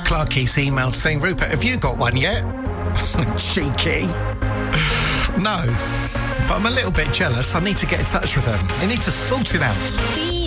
Clarkie's emailed saying, Rupert, have you got one yet? Cheeky. No, but I'm a little bit jealous. I need to get in touch with them. They need to sort it out.